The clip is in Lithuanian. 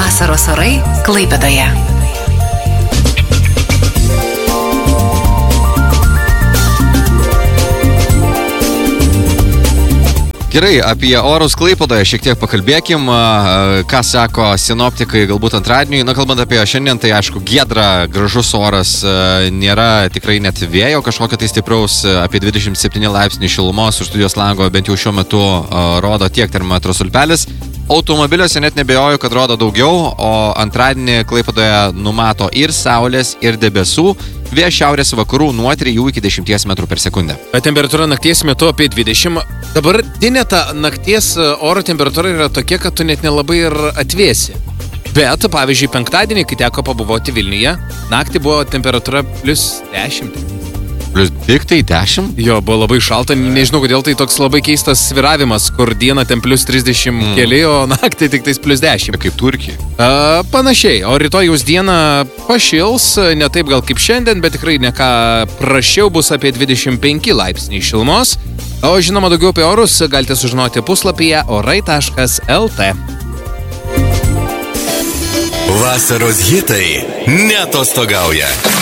Vasaros orai Klaipėdoje. Gerai, apie orus Klaipėdoje šiek tiek pakalbėkim, ką sako sinoptikai galbūt antradienį. Na, kalbant apie šiandien, tai aišku, giedra, gražus oras, nėra tikrai net vėjo kažkokio tai stipraus, apie 27 laipsnių šilumos už studijos lango bent jau šiuo metu rodo tiek termometro stulpelis. Automobiliuose net nebejoju, kad rodo daugiau, o antradienį Klaipėdoje numato ir saulės, ir debesų. Vėjas šiaurės vakarų nuo 3 iki 10 metrų per sekundę. Temperatūra nakties metu apie 20. Dabar dienė ta nakties oro temperatūra yra tokia, kad tu net nelabai ir atvėsi. Bet, pavyzdžiui, penktadienį, kai teko pabuvoti Vilniuje, naktį buvo temperatūra plus 10. Plius tik tai 10? Jo, buvo labai šalta, nežinau, kodėl tai toks labai keistas sviravimas, kur dieną ten plus 30 keli, o naktį tik tais plus 10. Kaip Turkija. Panašiai, o rytojaus dieną pašils, ne taip gal kaip šiandien, bet tikrai ne ką prašiau, bus apie 25 laipsniai šilumos. O žinoma, daugiau apie orus galite sužinoti puslapyje orai.lt. Vasaros hitai neatostogauja.